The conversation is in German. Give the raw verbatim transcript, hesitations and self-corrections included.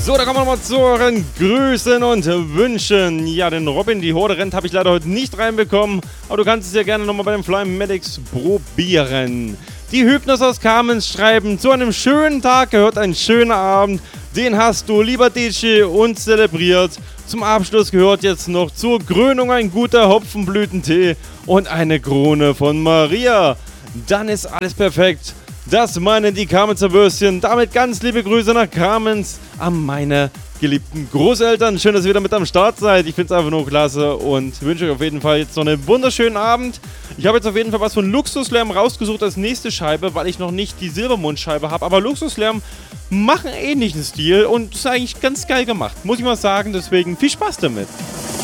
So, da kommen wir nochmal zu euren Grüßen und Wünschen. Ja, den Robin, die Horde rennt, habe ich leider heute nicht reinbekommen. Aber du kannst es ja gerne nochmal bei den Flying Medics probieren. Die Hypnos aus Kamenz schreiben, zu einem schönen Tag gehört ein schöner Abend. Den hast du, lieber D J, uns zelebriert. Zum Abschluss gehört jetzt noch zur Krönung ein guter Hopfenblütentee und eine Krone von Maria. Dann ist alles perfekt. Das meinen die Kamenzer Würstchen. Damit ganz liebe Grüße nach Kamenz an meine geliebten Großeltern. Schön, dass ihr wieder mit am Start seid. Ich finde es einfach nur klasse und wünsche euch auf jeden Fall jetzt noch einen wunderschönen Abend. Ich habe jetzt auf jeden Fall was von Luxuslärm rausgesucht als nächste Scheibe, weil ich noch nicht die Silbermondscheibe habe. Aber Luxuslärm machen ähnlichen Stil und ist eigentlich ganz geil gemacht, muss ich mal sagen. Deswegen viel Spaß damit.